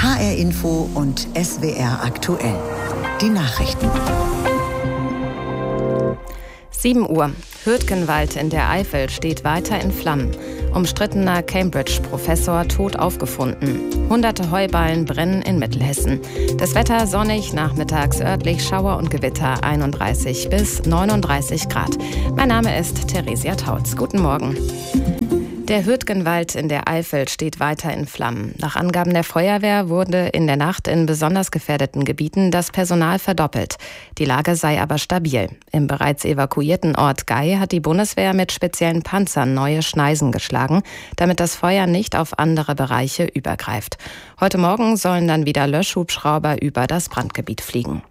HR Info und SWR aktuell. Die Nachrichten. 7 Uhr. Hürtgenwald in der Eifel steht weiter in Flammen. Umstrittener Cambridge-Professor tot aufgefunden. Hunderte Heuballen brennen in Mittelhessen. Das Wetter sonnig, nachmittags örtlich Schauer und Gewitter 31 bis 39 Grad. Mein Name ist Theresia Tautz. Guten Morgen. Der Hürtgenwald in der Eifel steht weiter in Flammen. Nach Angaben der Feuerwehr wurde in der Nacht in besonders gefährdeten Gebieten das Personal verdoppelt. Die Lage sei aber stabil. Im bereits evakuierten Ort Gei hat die Bundeswehr mit speziellen Panzern neue Schneisen geschlagen, damit das Feuer nicht auf andere Bereiche übergreift. Heute Morgen sollen dann wieder Löschhubschrauber über das Brandgebiet fliegen.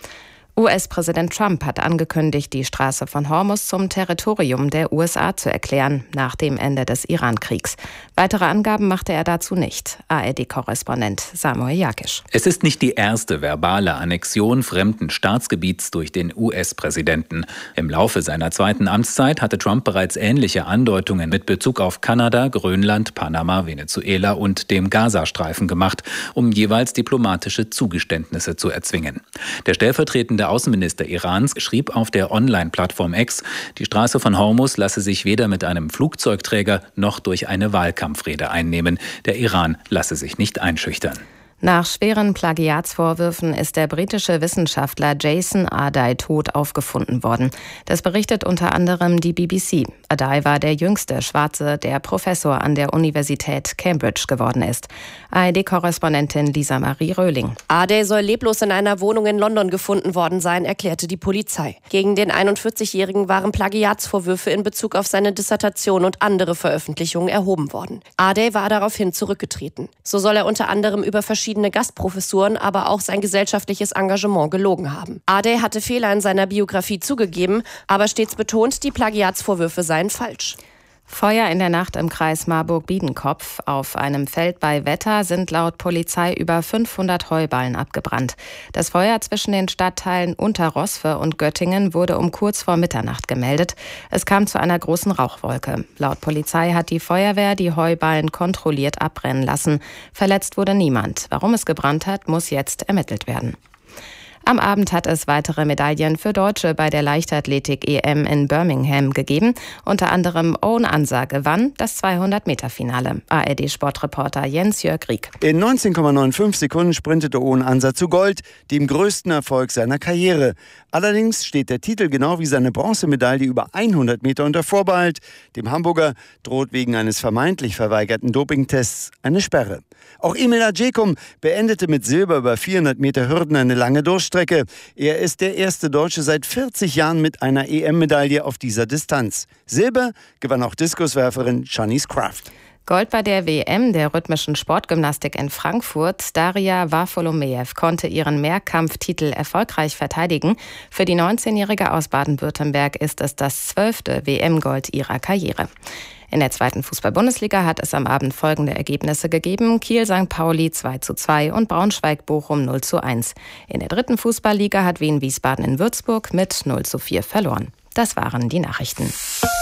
US-Präsident Trump hat angekündigt, die Straße von Hormuz zum Territorium der USA zu erklären, nach dem Ende des Iran-Kriegs. Weitere Angaben machte er dazu nicht. ARD-Korrespondent Samuel Jakisch. Es ist nicht die erste verbale Annexion fremden Staatsgebiets durch den US-Präsidenten. Im Laufe seiner zweiten Amtszeit hatte Trump bereits ähnliche Andeutungen mit Bezug auf Kanada, Grönland, Panama, Venezuela und dem Gazastreifen gemacht, um jeweils diplomatische Zugeständnisse zu erzwingen. Der stellvertretende Außenminister Irans schrieb auf der Online-Plattform X, die Straße von Hormuz lasse sich weder mit einem Flugzeugträger noch durch eine Wahlkampfrede einnehmen. Der Iran lasse sich nicht einschüchtern. Nach schweren Plagiatsvorwürfen ist der britische Wissenschaftler Jason Ardai tot aufgefunden worden. Das berichtet unter anderem die BBC. Ardai war der jüngste Schwarze, der Professor an der Universität Cambridge geworden ist. ARD-Korrespondentin Lisa Marie Röhling. Ardai soll leblos in einer Wohnung in London gefunden worden sein, erklärte die Polizei. Gegen den 41-Jährigen waren Plagiatsvorwürfe in Bezug auf seine Dissertation und andere Veröffentlichungen erhoben worden. Ardai war daraufhin zurückgetreten. So soll er unter anderem über verschiedene Gastprofessuren, aber auch sein gesellschaftliches Engagement gelogen haben. Ardai hatte Fehler in seiner Biografie zugegeben, aber stets betont, die Plagiatsvorwürfe seien falsch. Feuer in der Nacht im Kreis Marburg-Biedenkopf. Auf einem Feld bei Wetter sind laut Polizei über 500 Heuballen abgebrannt. Das Feuer zwischen den Stadtteilen Unterrosve und Göttingen wurde um kurz vor Mitternacht gemeldet. Es kam zu einer großen Rauchwolke. Laut Polizei hat die Feuerwehr die Heuballen kontrolliert abbrennen lassen. Verletzt wurde niemand. Warum es gebrannt hat, muss jetzt ermittelt werden. Am Abend hat es weitere Medaillen für Deutsche bei der Leichtathletik-EM in Birmingham gegeben. Unter anderem Owen Ansa gewann das 200-Meter-Finale. ARD-Sportreporter Jens-Jörg Rieck. In 19,95 Sekunden sprintete Owen Ansa zu Gold, dem größten Erfolg seiner Karriere. Allerdings steht der Titel genau wie seine Bronzemedaille über 100 Meter unter Vorbehalt. Dem Hamburger droht wegen eines vermeintlich verweigerten Dopingtests eine Sperre. Auch Emil Adjekum beendete mit Silber über 400 Meter Hürden eine lange Durchstrecke. Er ist der erste Deutsche seit 40 Jahren mit einer EM-Medaille auf dieser Distanz. Silber gewann auch Diskuswerferin Shanice Kraft. Gold bei der WM der rhythmischen Sportgymnastik in Frankfurt. Daria Varfolomeev konnte ihren Mehrkampftitel erfolgreich verteidigen. Für die 19-Jährige aus Baden-Württemberg ist es das 12. WM-Gold ihrer Karriere. In der zweiten Fußball-Bundesliga hat es am Abend folgende Ergebnisse gegeben. Kiel-St. Pauli 2:2 und Braunschweig-Bochum 0:1. In der dritten Fußballliga hat Wien-Wiesbaden in Würzburg mit 0:4 verloren. Das waren die Nachrichten.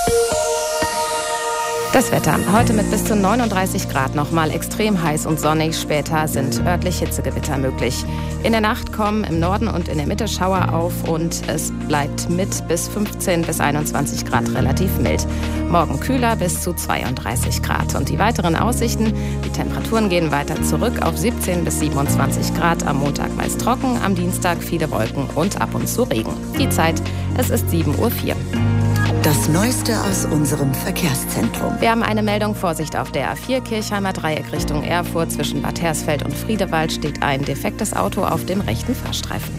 Das Wetter. Heute mit bis zu 39 Grad nochmal extrem heiß und sonnig. Später sind örtlich Hitzegewitter möglich. In der Nacht kommen im Norden und in der Mitte Schauer auf und es bleibt mit bis 15 bis 21 Grad relativ mild. Morgen kühler bis zu 32 Grad. Und die weiteren Aussichten, die Temperaturen gehen weiter zurück auf 17 bis 27 Grad. Am Montag meist trocken, am Dienstag viele Wolken und ab und zu Regen. Die Zeit, es ist 7:04 Uhr. Das Neueste aus unserem Verkehrszentrum. Wir haben eine Meldung. Vorsicht auf der A4 Kirchheimer Dreieck Richtung Erfurt. Zwischen Bad Hersfeld und Friedewald steht ein defektes Auto auf dem rechten Fahrstreifen.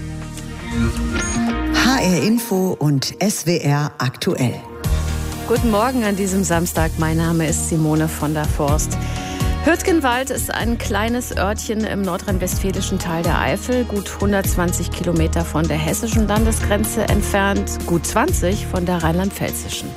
HR Info und SWR aktuell. Guten Morgen an diesem Samstag. Mein Name ist Simone von der Forst. Hürtgenwald ist ein kleines Örtchen im nordrhein-westfälischen Tal der Eifel, gut 120 Kilometer von der hessischen Landesgrenze entfernt, gut 20 von der rheinland-pfälzischen.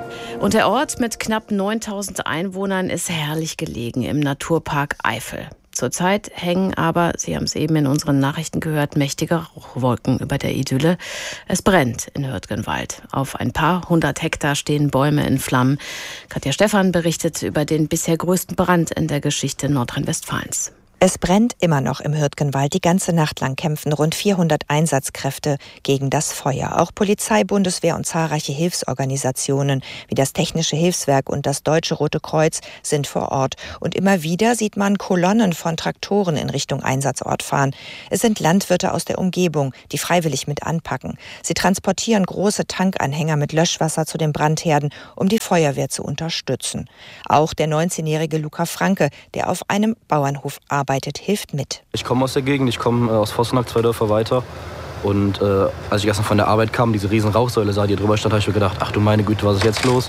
Und der Ort mit knapp 9000 Einwohnern ist herrlich gelegen im Naturpark Eifel. Zurzeit hängen aber, Sie haben es eben in unseren Nachrichten gehört, mächtige Rauchwolken über der Idylle. Es brennt in Hürtgenwald. Auf ein paar 100 Hektar stehen Bäume in Flammen. Katja Stephan berichtet über den bisher größten Brand in der Geschichte Nordrhein-Westfalens. Es brennt immer noch im Hürtgenwald. Die ganze Nacht lang kämpfen rund 400 Einsatzkräfte gegen das Feuer. Auch Polizei, Bundeswehr und zahlreiche Hilfsorganisationen wie das Technische Hilfswerk und das Deutsche Rote Kreuz sind vor Ort. Und immer wieder sieht man Kolonnen von Traktoren in Richtung Einsatzort fahren. Es sind Landwirte aus der Umgebung, die freiwillig mit anpacken. Sie transportieren große Tankanhänger mit Löschwasser zu den Brandherden, um die Feuerwehr zu unterstützen. Auch der 19-jährige Luca Franke, der auf einem Bauernhof arbeitet, hilft mit. Ich komme aus der Gegend, ich komme aus Vossenack, 2 Dörfer weiter. Und als ich gestern von der Arbeit kam, diese riesen Rauchsäule sah, die drüber stand, habe ich mir gedacht, ach du meine Güte, was ist jetzt los?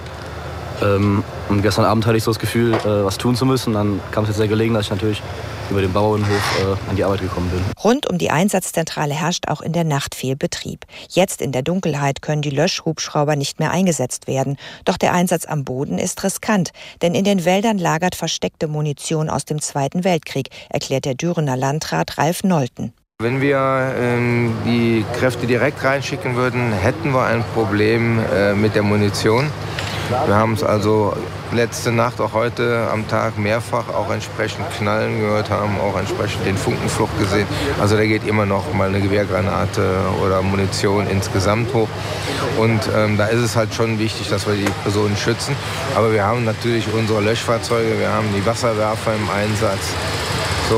Und gestern Abend hatte ich so das Gefühl, was tun zu müssen. Dann kam es jetzt sehr gelegen, dass ich natürlich über den Bauernhof an die Arbeit gekommen bin. Rund um die Einsatzzentrale herrscht auch in der Nacht viel Betrieb. Jetzt in der Dunkelheit können die Löschhubschrauber nicht mehr eingesetzt werden. Doch der Einsatz am Boden ist riskant, denn in den Wäldern lagert versteckte Munition aus dem Zweiten Weltkrieg, erklärt der Dürener Landrat Ralf Nolten. Wenn wir die Kräfte direkt reinschicken würden, hätten wir ein Problem mit der Munition. Wir haben es also letzte Nacht, auch heute am Tag mehrfach auch entsprechend Knallen gehört, haben auch entsprechend den Funkenflug gesehen. Also da geht immer noch mal eine Gewehrgranate oder Munition insgesamt hoch. Und da ist es halt schon wichtig, dass wir die Personen schützen. Aber wir haben natürlich unsere Löschfahrzeuge, wir haben die Wasserwerfer im Einsatz. So,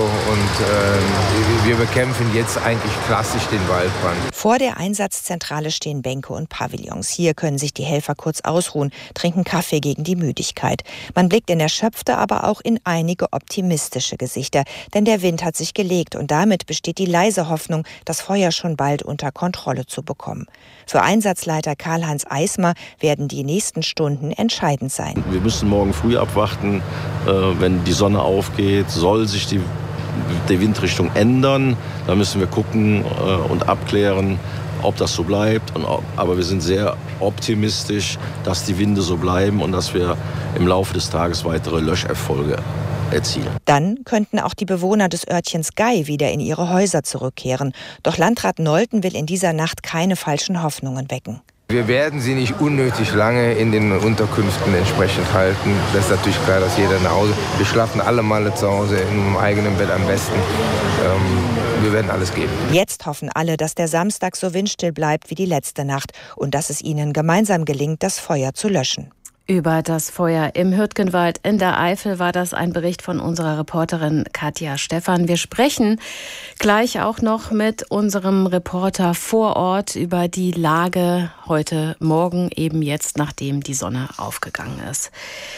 und wir bekämpfen jetzt eigentlich klassisch den Waldbrand. Vor der Einsatzzentrale stehen Bänke und Pavillons. Hier können sich die Helfer kurz ausruhen, trinken Kaffee gegen die Müdigkeit. Man blickt in erschöpfte, aber auch in einige optimistische Gesichter. Denn der Wind hat sich gelegt und damit besteht die leise Hoffnung, das Feuer schon bald unter Kontrolle zu bekommen. Für Einsatzleiter Karl-Heinz Eismer werden die nächsten Stunden entscheidend sein. Wir müssen morgen früh abwarten, wenn die Sonne aufgeht, soll sich die Windrichtung ändern. Da müssen wir gucken und abklären, ob das so bleibt. Aber wir sind sehr optimistisch, dass die Winde so bleiben und dass wir im Laufe des Tages weitere Löscherfolge erzielen. Dann könnten auch die Bewohner des Örtchens Gei wieder in ihre Häuser zurückkehren. Doch Landrat Nolten will in dieser Nacht keine falschen Hoffnungen wecken. Wir werden sie nicht unnötig lange in den Unterkünften entsprechend halten. Das ist natürlich klar, dass jeder nach Hause. Wir schlafen alle Male zu Hause in einem eigenen Bett am besten. Wir werden alles geben. Jetzt hoffen alle, dass der Samstag so windstill bleibt wie die letzte Nacht und dass es ihnen gemeinsam gelingt, das Feuer zu löschen. Über das Feuer im Hürtgenwald in der Eifel war das ein Bericht von unserer Reporterin Katja Stephan. Wir sprechen gleich auch noch mit unserem Reporter vor Ort über die Lage heute Morgen, eben jetzt, nachdem die Sonne aufgegangen ist.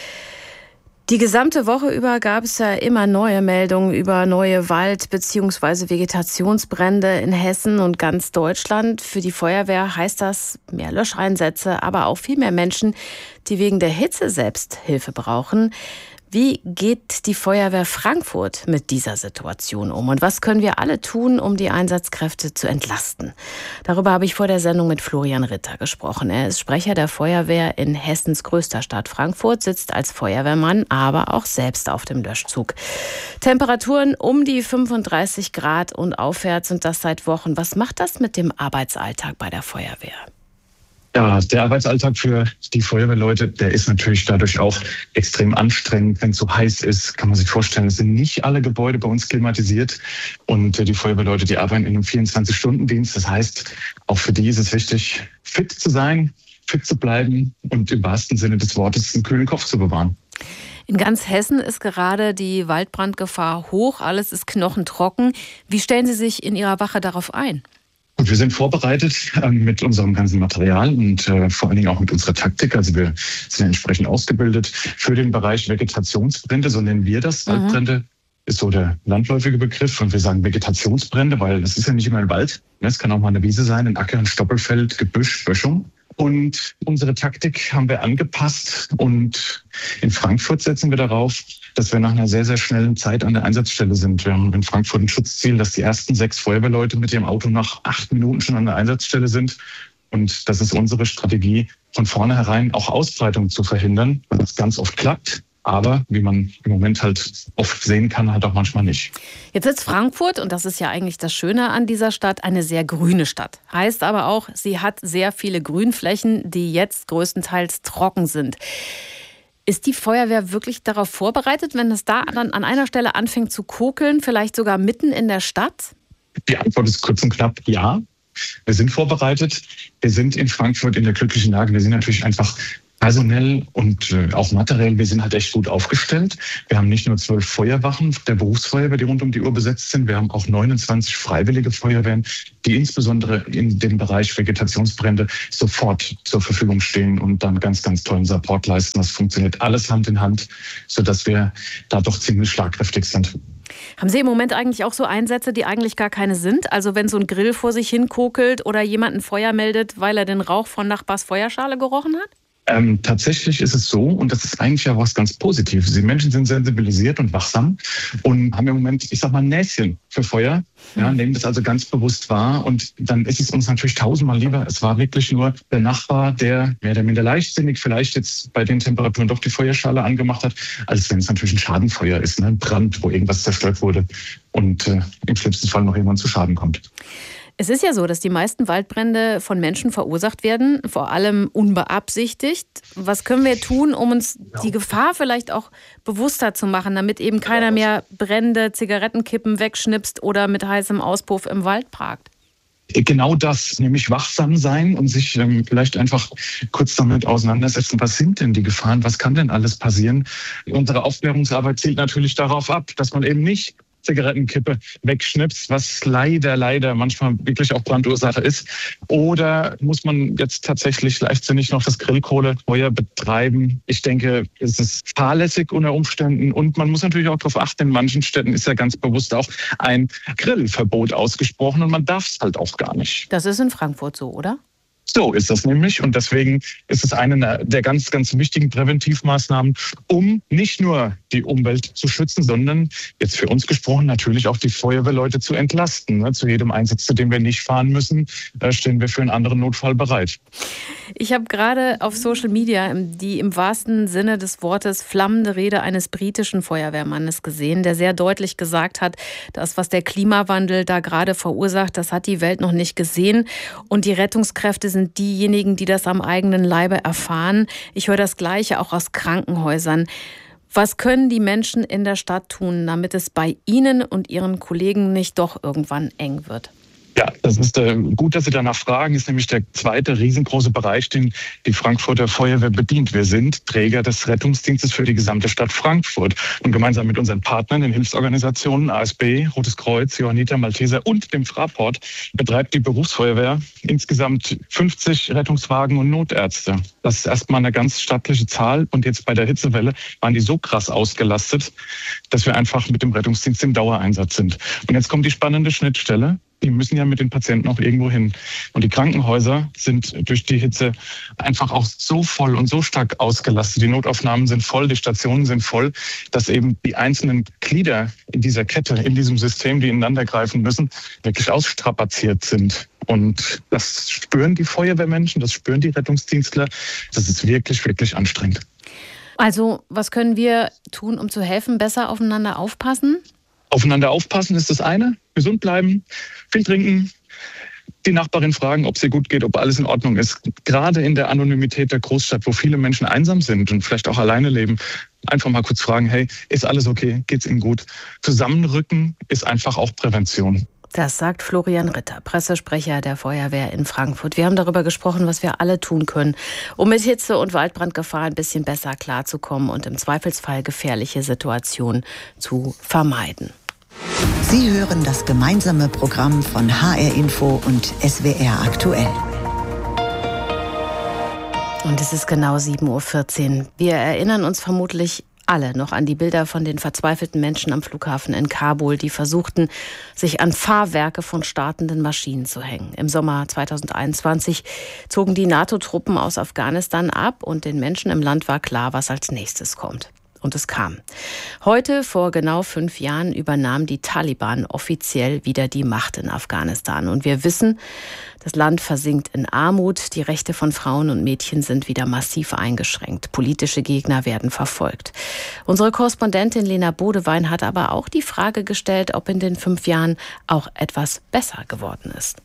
Die gesamte Woche über gab es ja immer neue Meldungen über neue Wald- bzw. Vegetationsbrände in Hessen und ganz Deutschland. Für die Feuerwehr heißt das mehr Löscheinsätze, aber auch viel mehr Menschen, die wegen der Hitze selbst Hilfe brauchen. Wie geht die Feuerwehr Frankfurt mit dieser Situation um? Und was können wir alle tun, um die Einsatzkräfte zu entlasten? Darüber habe ich vor der Sendung mit Florian Ritter gesprochen. Er ist Sprecher der Feuerwehr in Hessens größter Stadt Frankfurt, sitzt als Feuerwehrmann, aber auch selbst auf dem Löschzug. Temperaturen um die 35 Grad und aufwärts und das seit Wochen. Was macht das mit dem Arbeitsalltag bei der Feuerwehr? Ja, der Arbeitsalltag für die Feuerwehrleute, der ist natürlich dadurch auch extrem anstrengend. Wenn es so heiß ist, kann man sich vorstellen, es sind nicht alle Gebäude bei uns klimatisiert. Und die Feuerwehrleute, die arbeiten in einem 24-Stunden-Dienst. Das heißt, auch für die ist es wichtig, fit zu sein, fit zu bleiben und im wahrsten Sinne des Wortes einen kühlen Kopf zu bewahren. In ganz Hessen ist gerade die Waldbrandgefahr hoch. Alles ist knochentrocken. Wie stellen Sie sich in Ihrer Wache darauf ein? Und wir sind vorbereitet mit unserem ganzen Material und vor allen Dingen auch mit unserer Taktik. Also wir sind entsprechend ausgebildet für den Bereich Vegetationsbrände, so nennen wir das. Waldbrände ist so der landläufige Begriff. Und wir sagen Vegetationsbrände, weil das ist ja nicht immer ein Wald. Es kann auch mal eine Wiese sein, ein Acker, ein Stoppelfeld, Gebüsch, Böschung. Und unsere Taktik haben wir angepasst und in Frankfurt setzen wir darauf, dass wir nach einer sehr, sehr schnellen Zeit an der Einsatzstelle sind. Wir haben in Frankfurt ein Schutzziel, dass die ersten 6 Feuerwehrleute mit ihrem Auto nach 8 Minuten schon an der Einsatzstelle sind. Und das ist unsere Strategie, von vornherein auch Ausbreitung zu verhindern. Was ganz oft klappt, Aber wie man im Moment halt oft sehen kann, halt auch manchmal nicht. Jetzt ist Frankfurt, und das ist ja eigentlich das Schöne an dieser Stadt, eine sehr grüne Stadt. Heißt aber auch, sie hat sehr viele Grünflächen, die jetzt größtenteils trocken sind. Ist die Feuerwehr wirklich darauf vorbereitet, wenn es da dann an einer Stelle anfängt zu kokeln, vielleicht sogar mitten in der Stadt? Die Antwort ist kurz und knapp ja. Wir sind vorbereitet. Wir sind in Frankfurt in der glücklichen Lage. Wir sind natürlich einfach personell und auch materiell, wir sind halt echt gut aufgestellt. Wir haben nicht nur 12 Feuerwachen der Berufsfeuerwehr, die rund um die Uhr besetzt sind. Wir haben auch 29 freiwillige Feuerwehren, die insbesondere in dem Bereich Vegetationsbrände sofort zur Verfügung stehen und dann ganz, ganz tollen Support leisten. Das funktioniert alles Hand in Hand, sodass wir da doch ziemlich schlagkräftig sind. Haben Sie im Moment eigentlich auch so Einsätze, die eigentlich gar keine sind? Also wenn so ein Grill vor sich hin kokelt oder jemand ein Feuer meldet, weil er den Rauch von Nachbars Feuerschale gerochen hat? Tatsächlich ist es so, und das ist eigentlich ja was ganz Positives. Die Menschen sind sensibilisiert und wachsam und haben im Moment, ich sag mal, ein Näschen für Feuer, ja, nehmen das also ganz bewusst wahr. Und dann ist es uns natürlich tausendmal lieber, es war wirklich nur der Nachbar, der mehr oder minder leichtsinnig vielleicht jetzt bei den Temperaturen doch die Feuerschale angemacht hat, als wenn es natürlich ein Schadenfeuer ist, ne? Ein Brand, wo irgendwas zerstört wurde und im schlimmsten Fall noch jemand zu Schaden kommt. Es ist ja so, dass die meisten Waldbrände von Menschen verursacht werden, vor allem unbeabsichtigt. Was können wir tun, um uns die Gefahr vielleicht auch bewusster zu machen, damit eben keiner mehr Brände, Zigarettenkippen wegschnipst oder mit heißem Auspuff im Wald parkt? Genau das, nämlich wachsam sein und sich vielleicht einfach kurz damit auseinandersetzen, was sind denn die Gefahren, was kann denn alles passieren. Unsere Aufklärungsarbeit zielt natürlich darauf ab, dass man eben nicht Zigarettenkippe wegschnipst, was leider manchmal wirklich auch Brandursache ist. Oder muss man jetzt tatsächlich leichtsinnig noch das Grillkohlefeuer betreiben? Ich denke, es ist fahrlässig unter Umständen und man muss natürlich auch darauf achten, in manchen Städten ist ja ganz bewusst auch ein Grillverbot ausgesprochen und man darf es halt auch gar nicht. Das ist in Frankfurt so, oder? So ist das nämlich und deswegen ist es eine der ganz, ganz wichtigen Präventivmaßnahmen, um nicht nur die Umwelt zu schützen, sondern jetzt für uns gesprochen natürlich auch die Feuerwehrleute zu entlasten. Zu jedem Einsatz, zu dem wir nicht fahren müssen, stehen wir für einen anderen Notfall bereit. Ich habe gerade auf Social Media die im wahrsten Sinne des Wortes flammende Rede eines britischen Feuerwehrmannes gesehen, der sehr deutlich gesagt hat, das, was der Klimawandel da gerade verursacht, das hat die Welt noch nicht gesehen und die Rettungskräfte sind diejenigen, die das am eigenen Leibe erfahren. Ich höre das Gleiche auch aus Krankenhäusern. Was können die Menschen in der Stadt tun, damit es bei Ihnen und Ihren Kollegen nicht doch irgendwann eng wird? Ja, das ist gut, dass Sie danach fragen. Ist nämlich der zweite riesengroße Bereich, den die Frankfurter Feuerwehr bedient. Wir sind Träger des Rettungsdienstes für die gesamte Stadt Frankfurt. Und gemeinsam mit unseren Partnern, den Hilfsorganisationen ASB, Rotes Kreuz, Johanniter, Malteser und dem Fraport betreibt die Berufsfeuerwehr insgesamt 50 Rettungswagen und Notärzte. Das ist erstmal eine ganz stattliche Zahl. Und jetzt bei der Hitzewelle waren die so krass ausgelastet, dass wir einfach mit dem Rettungsdienst im Dauereinsatz sind. Und jetzt kommt die spannende Schnittstelle. Die müssen ja mit den Patienten auch irgendwo hin. Und die Krankenhäuser sind durch die Hitze einfach auch so voll und so stark ausgelastet. Die Notaufnahmen sind voll, die Stationen sind voll, dass eben die einzelnen Glieder in dieser Kette, in diesem System, die ineinander greifen müssen, wirklich ausstrapaziert sind. Und das spüren die Feuerwehrmenschen, das spüren die Rettungsdienstler. Das ist wirklich, wirklich anstrengend. Also, was können wir tun, um zu helfen, besser aufeinander aufpassen? Aufeinander aufpassen ist das eine, gesund bleiben, viel trinken, die Nachbarin fragen, ob es ihr gut geht, ob alles in Ordnung ist. Gerade in der Anonymität der Großstadt, wo viele Menschen einsam sind und vielleicht auch alleine leben, einfach mal kurz fragen, hey, ist alles okay, geht's Ihnen gut? Zusammenrücken ist einfach auch Prävention. Das sagt Florian Ritter, Pressesprecher der Feuerwehr in Frankfurt. Wir haben darüber gesprochen, was wir alle tun können, um mit Hitze- und Waldbrandgefahr ein bisschen besser klarzukommen und im Zweifelsfall gefährliche Situationen zu vermeiden. Sie hören das gemeinsame Programm von HR Info und SWR aktuell. Und es ist genau 7:14 Uhr. Wir erinnern uns vermutlich alle noch an die Bilder von den verzweifelten Menschen am Flughafen in Kabul, die versuchten, sich an Fahrwerke von startenden Maschinen zu hängen. Im Sommer 2021 zogen die NATO-Truppen aus Afghanistan ab und den Menschen im Land war klar, was als nächstes kommt. Und es kam. Heute, vor genau 5 Jahren, übernahmen die Taliban offiziell wieder die Macht in Afghanistan. Und wir wissen, das Land versinkt in Armut, die Rechte von Frauen und Mädchen sind wieder massiv eingeschränkt. Politische Gegner werden verfolgt. Unsere Korrespondentin Lena Bodewein hat aber auch die Frage gestellt, ob in den 5 Jahren auch etwas besser geworden ist.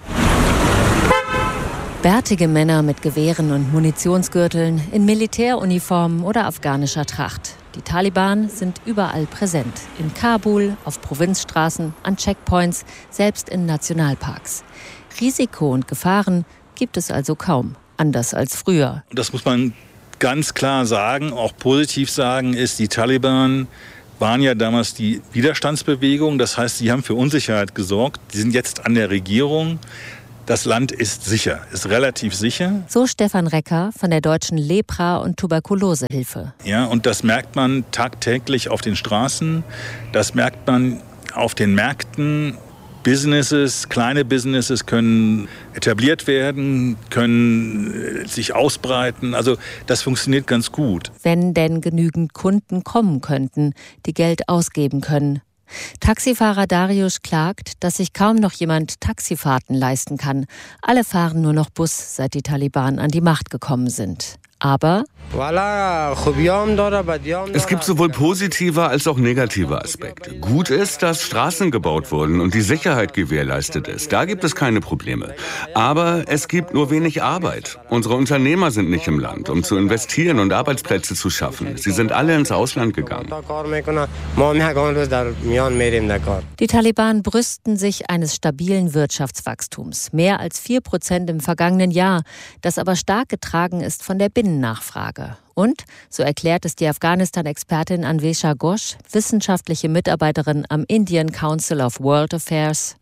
Bärtige Männer mit Gewehren und Munitionsgürteln, in Militäruniformen oder afghanischer Tracht. Die Taliban sind überall präsent. In Kabul, auf Provinzstraßen, an Checkpoints, selbst in Nationalparks. Risiko und Gefahren gibt es also kaum, anders als früher. Das muss man ganz klar sagen, auch positiv sagen, ist, die Taliban waren ja damals die Widerstandsbewegung. Das heißt, sie haben für Unsicherheit gesorgt. Die sind jetzt an der Regierung. Das Land ist sicher, ist relativ sicher. So Stefan Recker von der Deutschen Lepra- und Tuberkulosehilfe. Ja, und das merkt man tagtäglich auf den Straßen. Das merkt man auf den Märkten. Businesses, kleine Businesses können etabliert werden, können sich ausbreiten. Also das funktioniert ganz gut. Wenn denn genügend Kunden kommen könnten, die Geld ausgeben können. Taxifahrer Darius klagt, dass sich kaum noch jemand Taxifahrten leisten kann. Alle fahren nur noch Bus, seit die Taliban an die Macht gekommen sind. Aber es gibt sowohl positive als auch negative Aspekte. Gut ist, dass Straßen gebaut wurden und die Sicherheit gewährleistet ist. Da gibt es keine Probleme. Aber es gibt nur wenig Arbeit. Unsere Unternehmer sind nicht im Land, um zu investieren und Arbeitsplätze zu schaffen. Sie sind alle ins Ausland gegangen. Die Taliban brüsten sich eines stabilen Wirtschaftswachstums. Mehr als 4% im vergangenen Jahr, das aber stark getragen ist von der Binnennachfrage. Und, so erklärt es die Afghanistan-Expertin Anvesha Ghosh, wissenschaftliche Mitarbeiterin am Indian Council of World Affairs.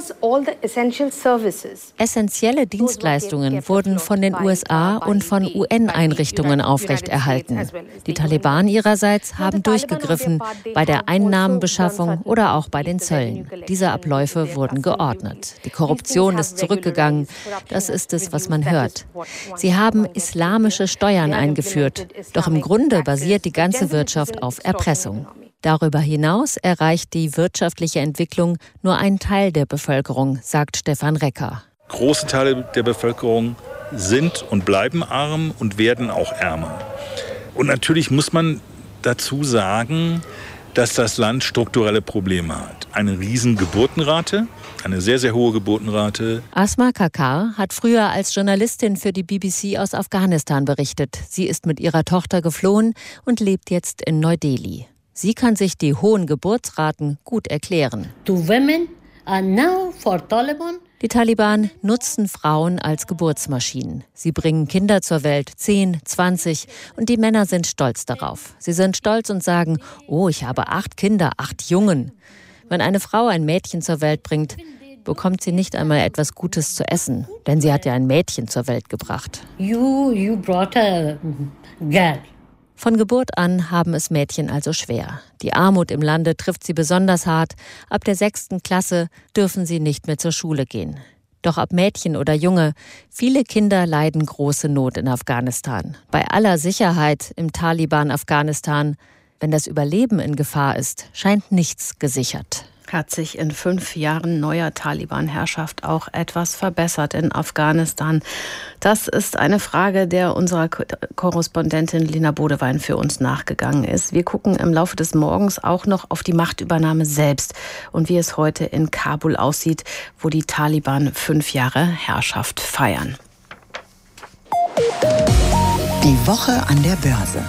Essentielle Dienstleistungen wurden von den USA und von UN-Einrichtungen aufrechterhalten. Die Taliban ihrerseits haben durchgegriffen bei der Einnahmenbeschaffung oder auch bei den Zöllen. Diese Abläufe wurden geordnet. Die Korruption ist zurückgegangen. Das ist es, was man hört. Sie haben islamische Steuern eingeführt. Doch im Grunde basiert die ganze Wirtschaft auf Erpressung. Darüber hinaus erreicht die wirtschaftliche Entwicklung nur einen Teil der Bevölkerung, sagt Stefan Recker. Große Teile der Bevölkerung sind und bleiben arm und werden auch ärmer. Und natürlich muss man dazu sagen, dass das Land strukturelle Probleme hat. Eine riesen Geburtenrate, eine sehr, sehr hohe Geburtenrate. Asma Kakar hat früher als Journalistin für die BBC aus Afghanistan berichtet. Sie ist mit ihrer Tochter geflohen und lebt jetzt in Neu-Delhi. Sie kann sich die hohen Geburtsraten gut erklären. Die Taliban nutzen Frauen als Geburtsmaschinen. Sie bringen Kinder zur Welt, 10, 20, und die Männer sind stolz darauf. Sie sind stolz und sagen, oh, ich habe 8 Kinder, 8 Jungen. Wenn eine Frau ein Mädchen zur Welt bringt, bekommt sie nicht einmal etwas Gutes zu essen, denn sie hat ja ein Mädchen zur Welt gebracht. You brought a girl. Von Geburt an haben es Mädchen also schwer. Die Armut im Lande trifft sie besonders hart. Ab der 6. Klasse dürfen sie nicht mehr zur Schule gehen. Doch ob Mädchen oder Junge, viele Kinder leiden große Not in Afghanistan. Bei aller Sicherheit im Taliban-Afghanistan, wenn das Überleben in Gefahr ist, scheint nichts gesichert. Hat sich in 5 Jahren neuer Taliban-Herrschaft auch etwas verbessert in Afghanistan? Das ist eine Frage, der unserer Korrespondentin Lena Bodewein für uns nachgegangen ist. Wir gucken im Laufe des Morgens auch noch auf die Machtübernahme selbst und wie es heute in Kabul aussieht, wo die Taliban 5 Jahre Herrschaft feiern. Die Woche an der Börse.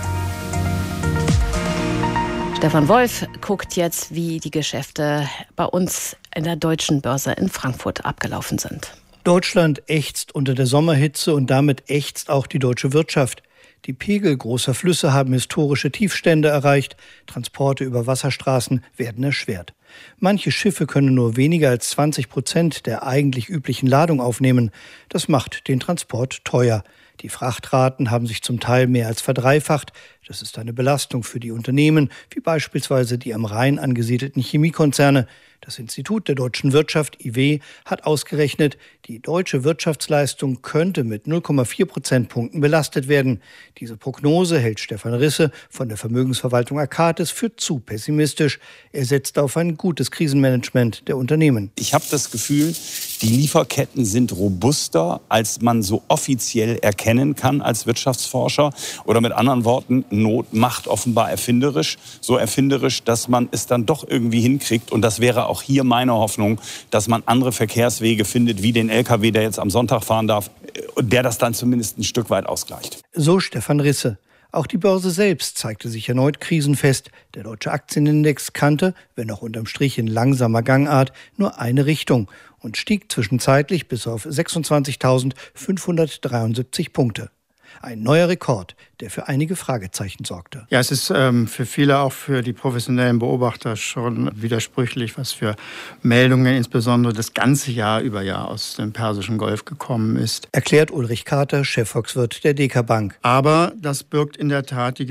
Stefan Wolf guckt jetzt, wie die Geschäfte bei uns in der Deutschen Börse in Frankfurt abgelaufen sind. Deutschland ächzt unter der Sommerhitze und damit ächzt auch die deutsche Wirtschaft. Die Pegel großer Flüsse haben historische Tiefstände erreicht. Transporte über Wasserstraßen werden erschwert. Manche Schiffe können nur weniger als 20% der eigentlich üblichen Ladung aufnehmen. Das macht den Transport teuer. Die Frachtraten haben sich zum Teil mehr als verdreifacht. Das ist eine Belastung für die Unternehmen, wie beispielsweise die am Rhein angesiedelten Chemiekonzerne. Das Institut der deutschen Wirtschaft, IW, hat ausgerechnet, die deutsche Wirtschaftsleistung könnte mit 0,4 Prozentpunkten belastet werden. Diese Prognose hält Stefan Risse von der Vermögensverwaltung Arcatis für zu pessimistisch. Er setzt auf ein gutes Krisenmanagement der Unternehmen. Ich habe das Gefühl, die Lieferketten sind robuster, als man so offiziell erkennen kann als Wirtschaftsforscher. Oder mit anderen Worten, Not macht offenbar erfinderisch. So erfinderisch, dass man es dann doch irgendwie hinkriegt. Und das wäre auch hier meine Hoffnung, dass man andere Verkehrswege findet, wie den LKW, der jetzt am Sonntag fahren darf, der das dann zumindest ein Stück weit ausgleicht. So Stefan Risse. Auch die Börse selbst zeigte sich erneut krisenfest. Der deutsche Aktienindex kannte, wenn auch unterm Strich in langsamer Gangart, nur eine Richtung und stieg zwischenzeitlich bis auf 26.573 Punkte. Ein neuer Rekord, der für einige Fragezeichen sorgte. Ja, es ist für viele, auch für die professionellen Beobachter, schon widersprüchlich, was für Meldungen insbesondere das ganze Jahr über aus dem Persischen Golf gekommen ist. Erklärt Ulrich Kater, Chefvolkswirt der DK Bank. Aber das birgt in der Tat die